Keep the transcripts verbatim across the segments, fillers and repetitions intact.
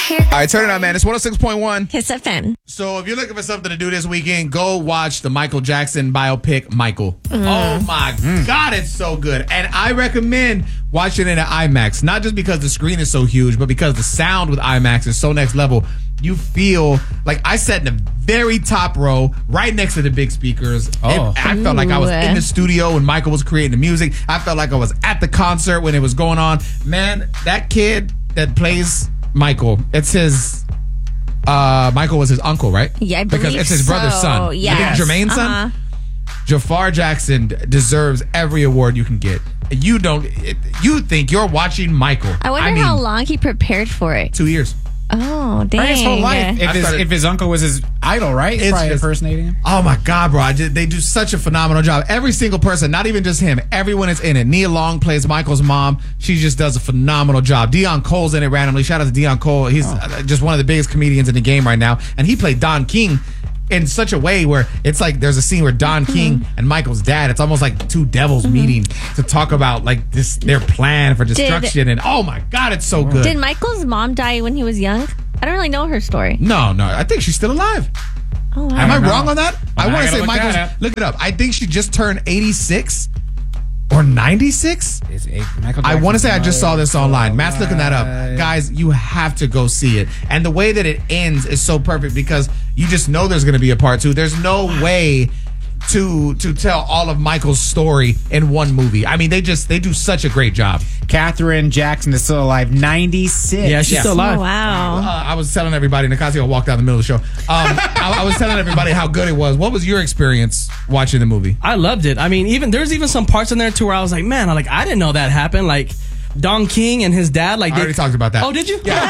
All right, turn it on, man. It's one oh six point one. Kiss F M. So if you're looking for something to do this weekend, go watch the Michael Jackson biopic, Michael. Mm. Oh, my mm. God, it's so good. And I recommend watching it at IMAX, not just because the screen is so huge, but because the sound with IMAX is so next level. You feel like I sat in the very top row, right next to the big speakers. Oh. I felt like I was in the studio when Michael was creating the music. I felt like I was at the concert when it was going on. Man, that kid that plays Michael, it's his... Uh, Michael was his uncle, right? Yeah, I believe Because it's his so. brother's son. Yes. I think Jermaine's son. Uh-huh. Jafar Jackson deserves every award you can get. You don't... You think you're watching Michael. I wonder I mean, how long he prepared for it. Two years. Oh, dang. Right, his whole life. If his, started, if his uncle was his idol, right? It's, it's probably just, impersonating him. Oh my God, bro. I just, they do such a phenomenal job. Every single person, not even just him, everyone is in it. Nia Long plays Michael's mom. She just does a phenomenal job. Dion Cole's in it randomly. Shout out to Dion Cole. He's oh. just one of the biggest comedians in the game right now. And he played Don King in such a way where it's like there's a scene where Don mm-hmm. King and Michael's dad, it's almost like two devils mm-hmm. meeting to talk about like this their plan for destruction. Did, and oh my God, it's so good. Did Michael's mom die when he was young? I don't really know her story. No, no. I think she's still alive. Oh, wow. Am I, I know. wrong on that? Well, I want to say look Michael's. Look it up. I think she just turned eighty-six or ninety-six. I want to say I just saw this online. Matt's looking that up. Guys, you have to go see it. And the way that it ends is so perfect because you just know there's going to be a part two. There's no way to to tell all of Michael's story in one movie. I mean, they just they do such a great job. Katherine Jackson is still alive, ninety-six. Yeah, she's yeah. still alive. Oh, wow. Uh, I was telling everybody, Nicasio walked out in the middle of the show. Um, I, I was telling everybody how good it was. What was your experience watching the movie? I loved it. I mean, even there's even some parts in there too where I was like, man, I like I didn't know that happened. Like Don King and his dad, like I they already talked about that. Oh, did you? Yeah.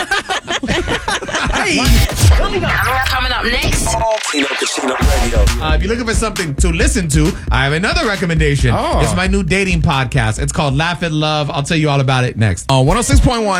Hey. Coming up, coming up next. Tino Casino Radio. Uh, if you're looking for something to listen to, I have another recommendation. Oh. It's my new dating podcast. It's called Laugh at Love. I'll tell you all about it next. On one oh six point one.